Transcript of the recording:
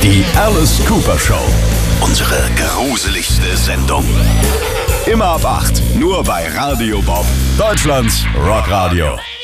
Die Alice Cooper Show. Unsere gruseligste Sendung. Immer ab 8. Nur bei Radio Bob. Deutschlands Rockradio.